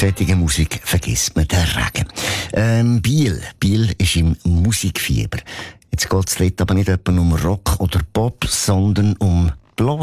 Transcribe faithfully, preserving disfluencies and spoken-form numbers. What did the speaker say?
solcher Musik vergisst man den Regen. Ähm, Biel. Biel ist im Musikfieber. Jetzt geht es aber nicht etwa um Rock oder Pop, sondern um Blues.